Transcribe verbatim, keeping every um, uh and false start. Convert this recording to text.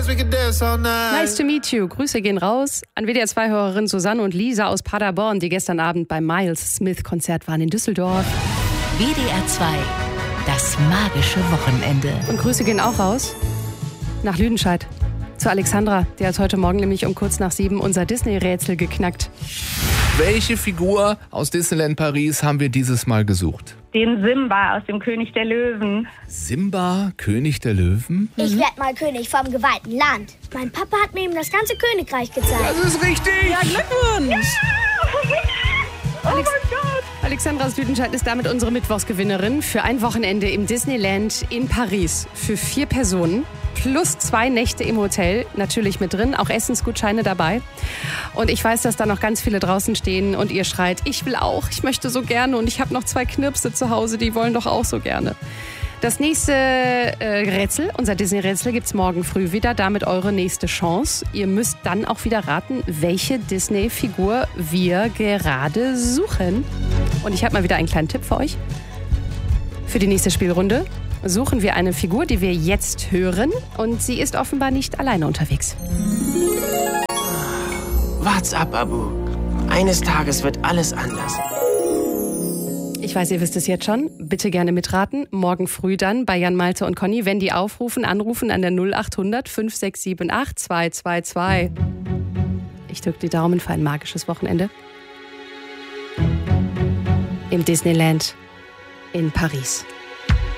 Nice to meet you. Grüße gehen raus an W D R zwei-Hörerin Susanne und Lisa aus Paderborn, die gestern Abend beim Miles Smith-Konzert waren in Düsseldorf. W D R zwei, das magische Wochenende. Und Grüße gehen auch raus nach Lüdenscheid zu Alexandra. Die hat heute Morgen nämlich um kurz nach sieben unser Disney-Rätsel geknackt. Welche Figur aus Disneyland Paris haben wir dieses Mal gesucht? Den Simba aus dem König der Löwen. Simba, König der Löwen? Ich werd mal König vom geweihten Land. Mein Papa hat mir eben das ganze Königreich gezeigt. Das ist richtig! Ja, Glückwunsch! Oh Alex- mein Gott! Alexandra aus Lüdenscheid ist damit unsere Mittwochsgewinnerin für ein Wochenende im Disneyland in Paris. Für vier Personen. Plus zwei Nächte im Hotel, natürlich mit drin, auch Essensgutscheine dabei. Und ich weiß, dass da noch ganz viele draußen stehen und ihr schreit, ich will auch, ich möchte so gerne und ich habe noch zwei Knirpse zu Hause, die wollen doch auch so gerne. Das nächste äh, Rätsel, unser Disney-Rätsel, gibt's morgen früh wieder, damit eure nächste Chance. Ihr müsst dann auch wieder raten, welche Disney-Figur wir gerade suchen. Und ich habe mal wieder einen kleinen Tipp für euch. Für die nächste Spielrunde suchen wir eine Figur, die wir jetzt hören. Und sie ist offenbar nicht alleine unterwegs. What's up, Abu? Eines Tages wird alles anders. Ich weiß, ihr wisst es jetzt schon. Bitte gerne mitraten. Morgen früh dann bei Jan, Malte und Conny, wenn die aufrufen, anrufen an der null acht hundert fünf sechs sieben acht zwei zwei zwei. Ich drücke die Daumen für ein magisches Wochenende im Disneyland in Paris.